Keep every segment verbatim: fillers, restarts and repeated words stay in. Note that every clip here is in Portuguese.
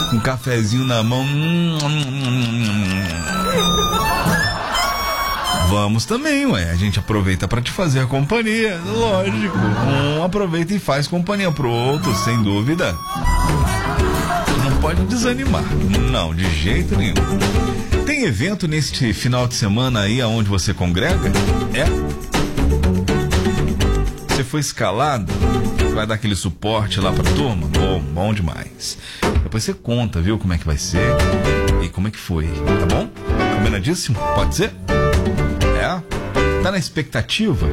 um cafezinho na mão. Vamos também, ué. A gente aproveita para te fazer a companhia, lógico. Um aproveita e faz companhia pro outro, sem dúvida. Não pode desanimar, não, de jeito nenhum. Tem evento neste final de semana aí aonde você congrega? É? Você foi escalado? Vai dar aquele suporte lá pra turma? Bom, bom demais. Depois você conta, viu, como é que vai ser e como é que foi, tá bom? Combinadíssimo? Pode ser? É? Tá na expectativa?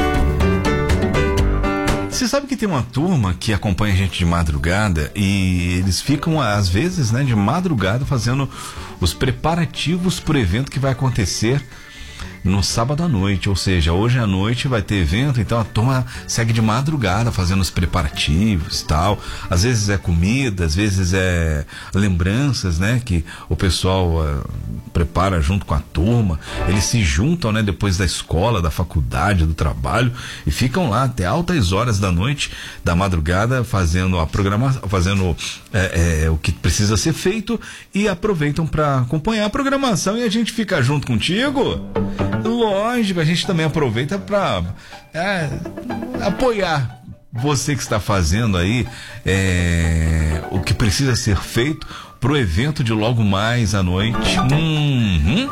Você sabe que tem uma turma que acompanha a gente de madrugada e eles ficam, às vezes, né, de madrugada fazendo os preparativos pro evento que vai acontecer no sábado à noite, ou seja, hoje à noite vai ter evento, então a turma segue de madrugada fazendo os preparativos e tal. Às vezes é comida, às vezes é lembranças, né, que o pessoal uh, prepara junto com a turma. Eles se juntam, né, depois da escola, da faculdade, do trabalho e ficam lá até altas horas da noite, da madrugada, fazendo a programação, fazendo é, é, o que precisa ser feito e aproveitam para acompanhar a programação e a gente fica junto contigo. Lógico, a gente também aproveita para é, apoiar você que está fazendo aí é, o que precisa ser feito pro evento de logo mais à noite. Uhum.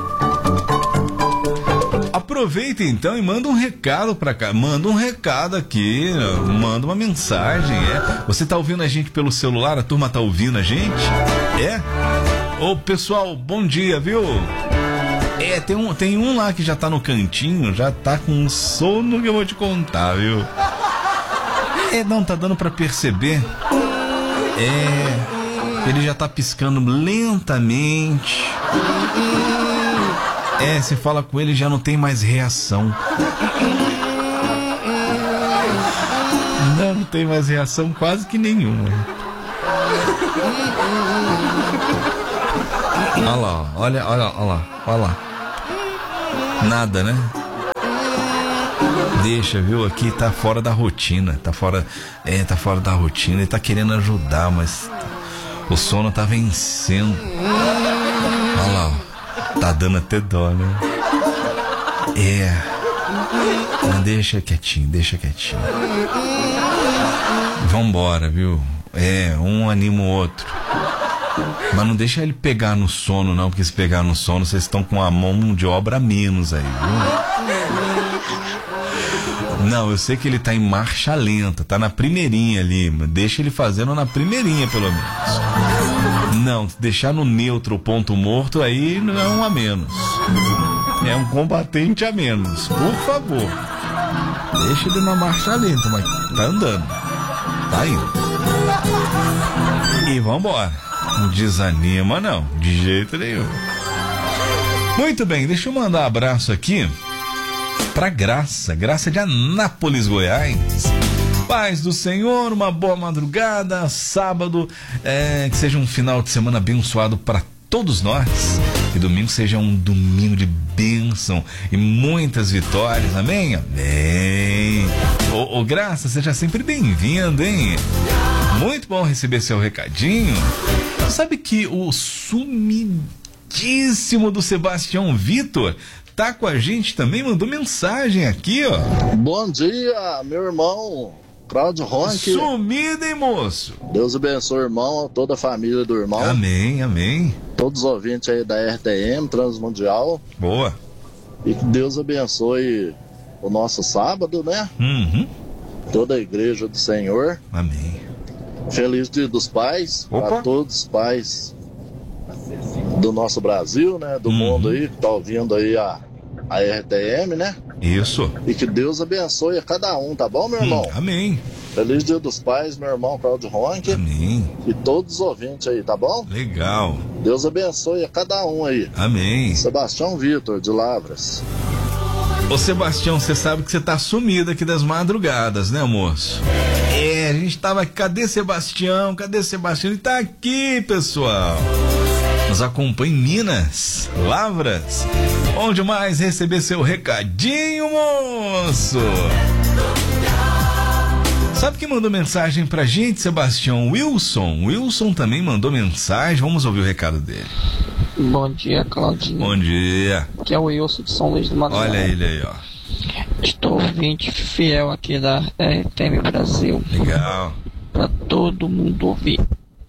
Aproveita então e manda um recado para cá, manda um recado aqui, manda uma mensagem, é? Você tá ouvindo a gente pelo celular? A turma tá ouvindo a gente? É? Ô pessoal, bom dia, viu? É, tem um, tem um lá que já tá no cantinho, já tá com um sono que eu vou te contar, viu? É, não, tá dando pra perceber. É, ele já tá piscando lentamente. É, se fala com ele já não tem mais reação. Não, não tem mais reação quase que nenhuma. Olha lá, olha, olha, olha lá, olha lá. Nada, né? Deixa, viu? Aqui tá fora da rotina. Tá fora. É, tá fora da rotina. Ele tá querendo ajudar, mas o sono tá vencendo. Olha lá, ó. Tá dando até dó, né? É. Mas deixa quietinho, deixa quietinho. Vambora, viu? É, um anima o outro. Mas não deixa ele pegar no sono, não, porque se pegar no sono, vocês estão com a mão de obra a menos aí, viu? Não, eu sei que ele tá em marcha lenta, tá na primeirinha ali, mas deixa ele fazendo na primeirinha, pelo menos. Não, deixar no neutro o ponto morto aí não é um a menos. É um combatente a menos, por favor. Deixa ele na marcha lenta, mas tá andando. Tá indo. E vambora. Não desanima não, de jeito nenhum. Muito bem, deixa eu mandar um abraço aqui pra Graça, Graça de Anápolis, Goiás. Paz do Senhor, uma boa madrugada, sábado, é, que seja um final de semana abençoado para todos nós. Que domingo seja um domingo de bênção e muitas vitórias, amém? Amém. Ô, ô Graça, seja sempre bem-vindo, hein? Muito bom receber seu recadinho. Sabe que o sumidíssimo do Sebastião Vitor tá com a gente também, mandou mensagem aqui, ó. Bom dia, meu irmão Cláudio Ronque. Sumido, hein, moço? Deus abençoe o irmão, toda a família do irmão. Amém, amém. Todos os ouvintes aí da R T M, Transmundial. Boa. E que Deus abençoe o nosso sábado, né? Uhum. Toda a igreja do Senhor. Amém. Feliz Dia dos Pais, para todos os pais do nosso Brasil, né? Do uhum. mundo aí, que tá ouvindo aí a, a R T M, né? Isso. E que Deus abençoe a cada um, tá bom, meu irmão? Hum, amém. Feliz Dia dos Pais, meu irmão Cláudio Ronque. Amém. E todos os ouvintes aí, tá bom? Legal. Deus abençoe a cada um aí. Amém. Sebastião Vitor, de Lavras. Ô Sebastião, você sabe que você tá sumido aqui das madrugadas, né, moço? É, a gente tava aqui, cadê Sebastião? Cadê Sebastião? Ele tá aqui, pessoal. Nos acompanha em Minas, Lavras. Bom demais receber seu recadinho, moço. Sabe quem mandou mensagem pra gente, Sebastião? Wilson. Wilson também mandou mensagem. Vamos ouvir o recado dele. Bom dia, Claudinho. Bom dia. Aqui é o Wilson de São Luís do Maranhão. Olha ele aí, ó. Estou ouvinte fiel aqui da R T M Brasil. Legal. Pra todo mundo ouvir.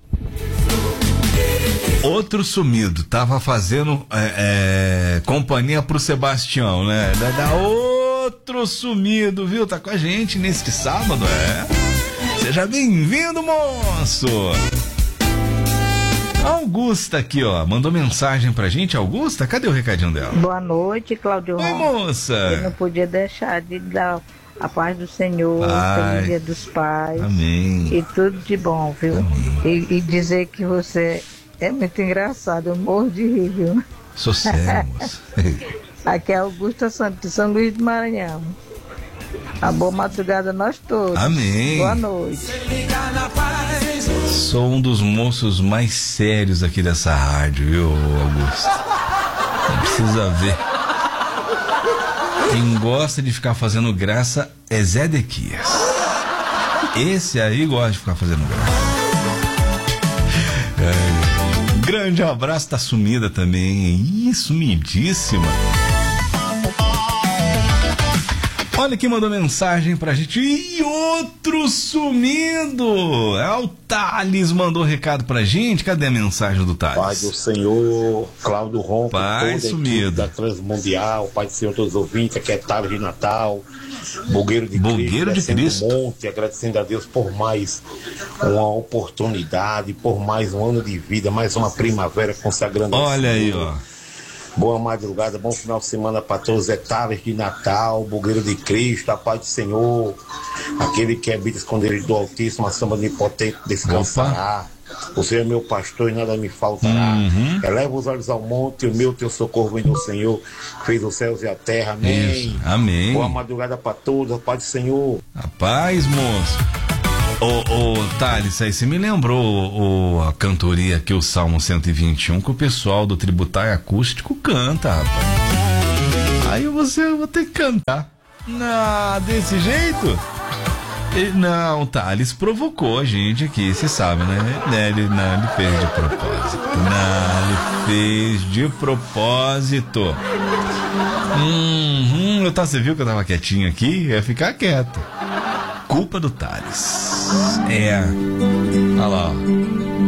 Outro sumido. Tava fazendo é, é, companhia pro Sebastião, né? Da, da outro sumido, viu? Tá com a gente neste sábado, é? Seja bem-vindo, moço! Augusta aqui, ó, mandou mensagem pra gente. Augusta, cadê o recadinho dela? Boa noite, Claudio. Oi, moça. Eu não podia deixar de dar a paz do Senhor, Paz. Feliz Dia dos Pais. Amém. E tudo de bom, viu? E, e dizer que você é muito engraçado, eu morro de rir, viu? Sou sério, moça. Aqui é Augusta Santos, de São Luís do Maranhão. Uma boa madrugada a nós todos. Amém. Boa noite. Sou um dos moços mais sérios aqui dessa rádio, viu, Augusto? Não precisa ver. Quem gosta de ficar fazendo graça é Zé Dequias. Esse aí gosta de ficar fazendo graça. É, grande abraço, tá sumida também. Ih, sumidíssima. Olha quem mandou mensagem pra gente. E outro sumido! É o Thales, mandou recado pra gente. Cadê a mensagem do Thales? Pai do Senhor, Cláudio Ronco, Pai sumido da Transmundial, Pai do Senhor, todos os ouvintes, aqui é Tarde de Natal, Bugueiro de Bugueiro Cristo, de Cristo. Um monte, agradecendo a Deus por mais uma oportunidade, por mais um ano de vida, mais uma primavera consagrando. Olha aí, ó. Boa madrugada, bom final de semana para todos. É Tarde de Natal, Bugueiro de Cristo, a paz do Senhor, aquele que habita esconderijo do Altíssimo, a sombra onipotente descansará. O Senhor é meu pastor e nada me faltará. Uhum. Eleva os olhos ao monte, o meu teu socorro vem do Senhor, fez os céus e a terra. Amém. Isso. Amém. Boa madrugada para todos, a paz do Senhor. Rapaz, moço. Ô, ô, Thales, aí você me lembrou o, a cantoria aqui, o Salmo cento e vinte e um, que o pessoal do Tributário Acústico canta, rapaz. Aí você vai ter que cantar. Não, desse jeito? Ele, não, Thales provocou a gente aqui, você sabe, né? Ele, não, ele fez de propósito. Não, ele fez de propósito. Uhum, eu tava, você viu que eu tava quietinho aqui? Eu ia ficar quieto. Culpa do Thales. É. Olha lá, ó.